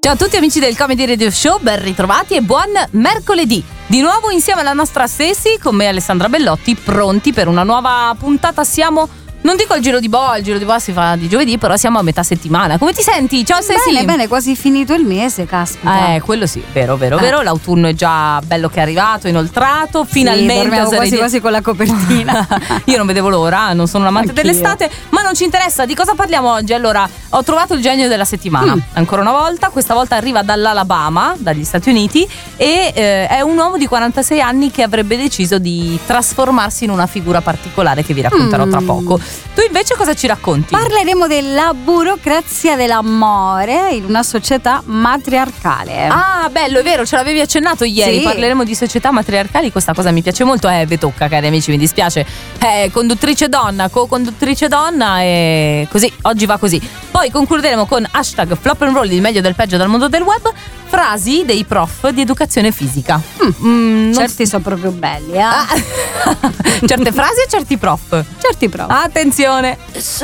Ciao a tutti amici del Comedy Radio Show, ben ritrovati e buon mercoledì. Di nuovo insieme alla nostra Stacey, con me Alessandra Bellotti, pronti per una nuova puntata. Siamo, non dico il giro di boa si fa di giovedì, però siamo a metà settimana. Come ti senti? Ciao Stacey. Bene, quasi finito il mese, caspita. Quello sì, vero. L'autunno è già bello che è arrivato, inoltrato, finalmente. Dormiamo quasi con la copertina. Io non vedevo l'ora, non sono un amante dell'estate, ma non ci interessa. Di cosa parliamo oggi? Allora, ho trovato il genio della settimana, ancora una volta. Questa volta arriva dall'Alabama, dagli Stati Uniti, e è un uomo di 46 anni che avrebbe deciso di trasformarsi in una figura particolare che vi racconterò tra poco. Tu invece cosa ci racconti? Parleremo della burocrazia dell'amore in una società matriarcale. Ah, bello, è vero, ce l'avevi accennato ieri. Sì. Parleremo di società matriarcali, questa cosa mi piace molto. Vi tocca, cari amici, mi dispiace. Conduttrice donna, co-conduttrice donna, e così, oggi va così. Poi concluderemo con hashtag flop and roll, il meglio del peggio dal mondo del web. Frasi dei prof di educazione fisica. Certi sono proprio belli, Certe frasi o certi prof? Certi prof. Attenzione.